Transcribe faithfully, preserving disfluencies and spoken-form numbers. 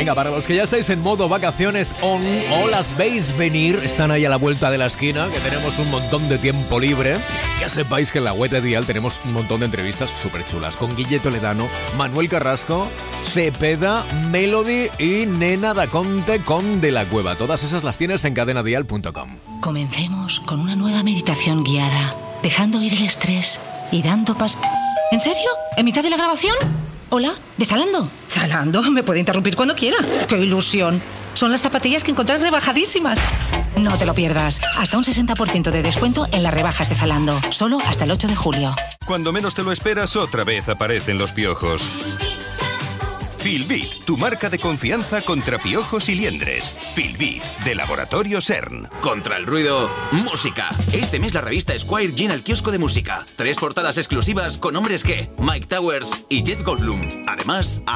Venga, para los que ya estáis en modo vacaciones on o las veis venir, están ahí a la vuelta de la esquina, que tenemos un montón de tiempo libre. Ya sepáis que en la web de Dial tenemos un montón de entrevistas súper chulas con Guille Toledano, Manuel Carrasco, Cepeda, Melody y Nena Daconte con De la Cueva. Todas esas las tienes en cadena dial punto com. Comencemos con una nueva meditación guiada, dejando ir el estrés y dando pas... ¿En serio? ¿En mitad de la grabación? Hola, ¿de Zalando? Zalando, me puede interrumpir cuando quiera. ¡Qué ilusión! Son las zapatillas que encontrás rebajadísimas. No te lo pierdas. Hasta un sesenta por ciento de descuento en las rebajas de Zalando. Solo hasta el ocho de julio. Cuando menos te lo esperas, otra vez aparecen los piojos. Filbit, tu marca de confianza contra piojos y liendres. Filbit, de Laboratorio CERN. Contra el ruido, música. Este mes la revista Squire llena el kiosco de música. Tres portadas exclusivas con hombres que Mike Towers y Jeff Goldblum. Además,